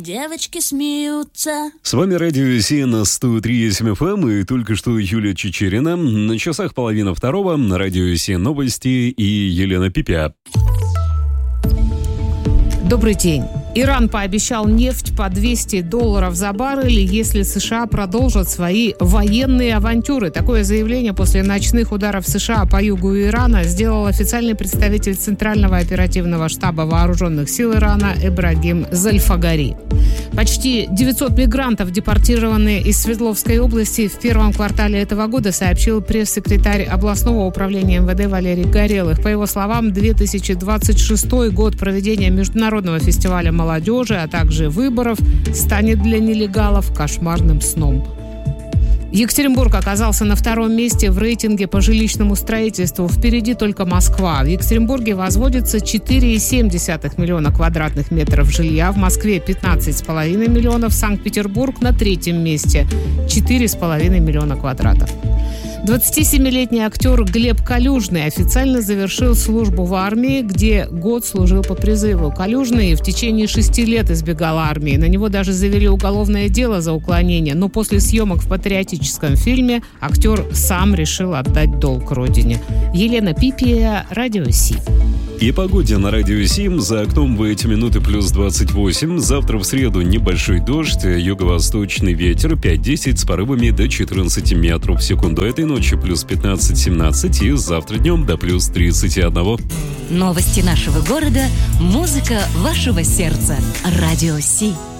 девочки смеются. С вами Радио Си на 103.7 FM и только что Юлия Чичерина. На часах 1:30 на Радио Си новости и Елена Пипя. Добрый день. Иран пообещал нефть по $200 за баррель, если США продолжат свои военные авантюры. Такое заявление после ночных ударов США по югу Ирана сделал официальный представитель Центрального оперативного штаба вооруженных сил Ирана Ибрагим Зальфагари. Почти 900 мигрантов, депортированные из Свердловской области в первом квартале этого года, сообщил пресс-секретарь областного управления МВД Валерий Горелых. По его словам, 2026 год проведения международного фестиваля молодежи, а также выборов, станет для нелегалов кошмарным сном. Екатеринбург оказался на втором месте в рейтинге по жилищному строительству. Впереди только Москва. В Екатеринбурге возводится 4,7 миллиона квадратных метров жилья. В Москве 15,5 миллионов. Санкт-Петербург на третьем месте. 4,5 миллиона квадратов. 27-летний актер Глеб Калюжный официально завершил службу в армии, где год служил по призыву. Калюжный в течение 6 лет избегал армии. На него даже завели уголовное дело за уклонение. Но после съемок в патриотическом фильме актер сам решил отдать долг родине. Елена Пипия, Радио Си. И погоде на Радио Си. За окном в эти минуты плюс 28. Завтра в среду небольшой дождь, юго-восточный ветер 5-10 с порывами до 14 метров в секунду. Этой ночью плюс 15-17 и завтра днем до плюс 31. Новости нашего города, музыка вашего сердца. Радио Си.